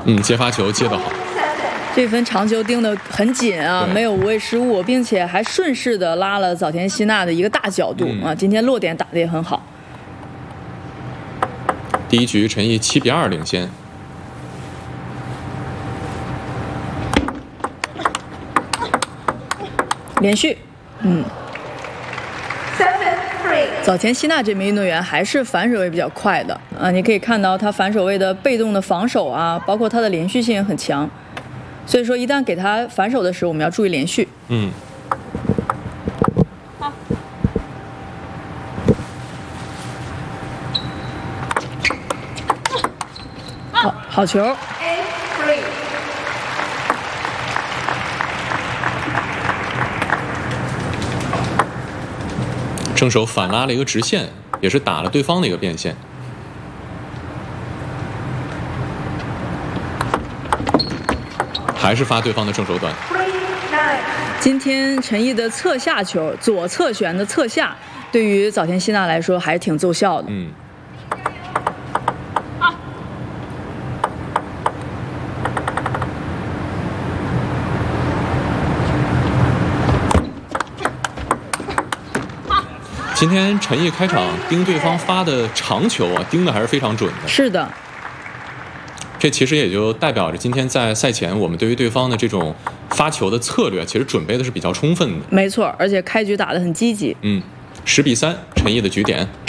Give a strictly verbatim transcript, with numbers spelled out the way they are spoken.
嗯，接发球接得好。 这分长球盯得很紧啊，没有无谓失误，并且还顺势的拉了早田希娜的一个大角度、嗯、啊。今天落点打得也很好。 第一局陈毅七比二领先。 连续，嗯。早田希娜这名运动员还是反手位比较快的啊，你可以看到她反手位的被动的防守啊，包括她的连续性也很强。所以说，一旦给她反手的时候，我们要注意连续。 嗯。 好。好，好球。 正手反拉了一个直线，也是打了对方的一个变线。还是发对方的正手短。 今天陈毅的侧下球，左侧旋的侧下，对于早田希娜来说还是挺奏效的。 嗯。今天陈毅开场盯对方发的长球啊，盯的还是非常准的。 是的。 这其实也就代表着今天在赛前我们对于对方的这种发球的策略，其实准备的是比较充分的。 没错，而且开局打得很积极。 嗯，十比三，陈毅的局点。